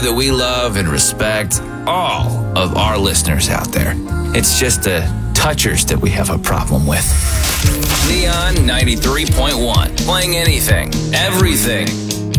that we love and respect all of our listeners out there. It's just the touchers that we have a problem with. Neon 93.1. Playing anything, everything.